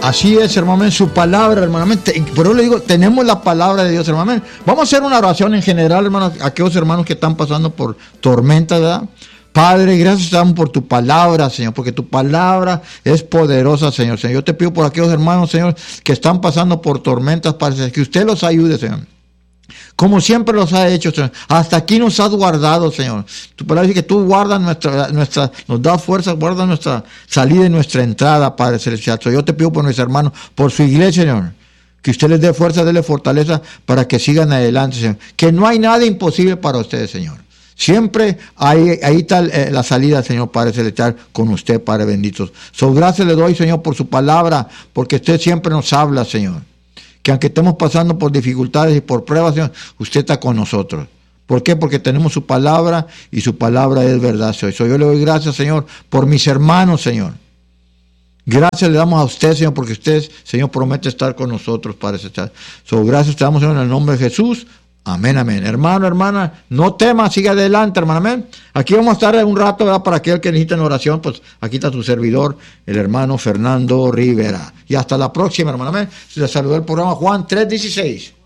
Así es, hermano, en su palabra, hermano. Por eso le digo, tenemos la palabra de Dios, hermano. Vamos a hacer una oración en general, hermano, a aquellos hermanos que están pasando por tormentas, ¿verdad? Padre, gracias te damos por tu palabra, Señor, porque tu palabra es poderosa, Señor. Señor, yo te pido por aquellos hermanos, Señor, que están pasando por tormentas, Padre, que usted los ayude, Señor. Como siempre los ha hecho, Señor. Hasta aquí nos has guardado, Señor. Tu palabra dice que tú guardas nos das fuerza, guardas nuestra salida y nuestra entrada, Padre Celestial. Yo te pido por nuestros hermanos, por su iglesia, Señor. Que usted les dé fuerza, déle fortaleza para que sigan adelante, Señor. Que no hay nada imposible para ustedes, Señor. Siempre ahí está la salida, Señor Padre Celestial, con usted, Padre bendito. Gracias le doy, Señor, por su palabra, porque usted siempre nos habla, Señor. Que aunque estemos pasando por dificultades y por pruebas, Señor, usted está con nosotros. ¿Por qué? Porque tenemos su palabra y su palabra es verdad, Señor. Yo le doy gracias, Señor, por mis hermanos, Señor. Gracias le damos a usted, Señor, porque usted, Señor, promete estar con nosotros, Padre Celestial. Gracias te damos, Señor, en el nombre de Jesús. Amén, amén. Hermano, hermana, no temas, sigue adelante, hermano, amén. Aquí vamos a estar un rato, ¿verdad? Para aquel que necesita oración, pues aquí está tu servidor, el hermano Fernando Rivera. Y hasta la próxima, hermano, amén. Les saludó el programa Juan 3:16.